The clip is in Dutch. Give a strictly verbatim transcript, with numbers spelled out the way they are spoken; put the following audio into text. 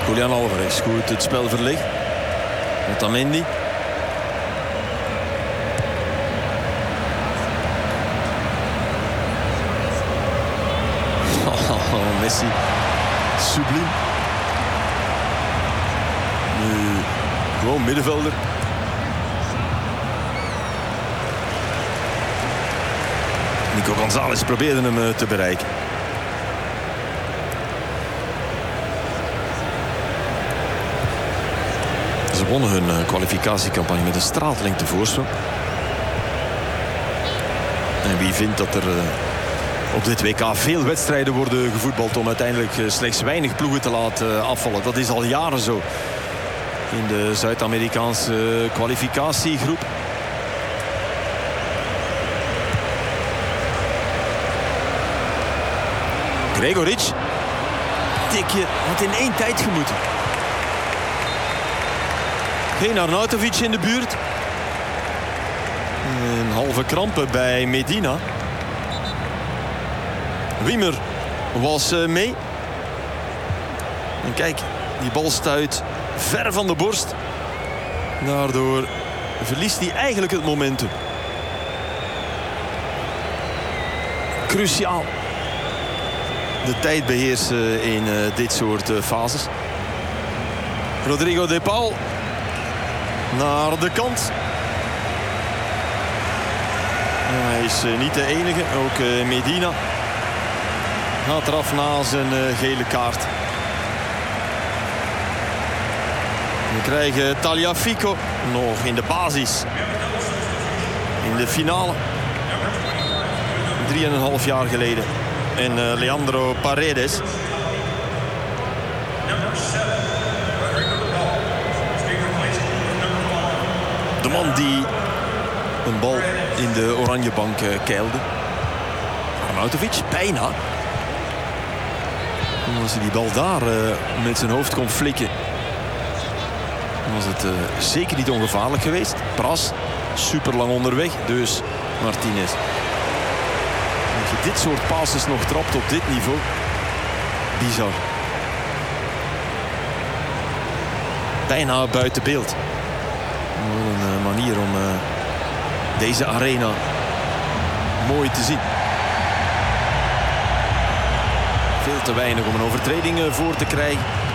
Julian Alvarez goed het spel verlegt. Otamendi. Oh, Messi. Subliem. Nu gewoon middenvelder. Nico González probeerde hem te bereiken. Ze wonnen hun kwalificatiecampagne met een straatlengte voorsprong. En wie vindt dat er op dit W K veel wedstrijden worden gevoetbald om uiteindelijk slechts weinig ploegen te laten afvallen. Dat is al jaren zo in de Zuid-Amerikaanse kwalificatiegroep. Gregoric. Tikje had in één tijd gemoeten. Geen Arnautovic in de buurt. Een halve krampe bij Medina. Wiemer was mee. En kijk, die bal stuit ver van de borst. Daardoor verliest hij eigenlijk het momentum. Cruciaal. De tijd beheersen in uh, dit soort uh, fases. Rodrigo de Paul. Naar de kant. Hij is uh, niet de enige. Ook uh, Medina gaat eraf na zijn uh, gele kaart. We krijgen Tagliafico nog in de basis. In de finale. Drieënhalf jaar geleden. En uh, Leandro Paredes. De man die een bal in de oranje bank uh, keilde. Arnautovic, bijna. En als hij die bal daar uh, met zijn hoofd kon flikken, dan was het uh, zeker niet ongevaarlijk geweest. Pras, super lang onderweg, dus Martinez. Dat je dit soort passes nog trapt op dit niveau. Bizar. Bijna buiten beeld. Een uh, manier om uh, deze arena mooi te zien. Veel te weinig om een overtreding uh, voor te krijgen.